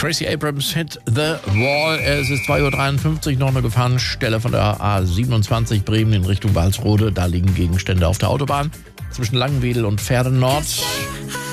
Tracy Abrams Hit the Wall. Es ist 2:53 Uhr, noch eine Gefahrenstelle von der A27 Bremen in Richtung Walsrode. Da liegen Gegenstände auf der Autobahn zwischen Langenwedel und Pferde Nord.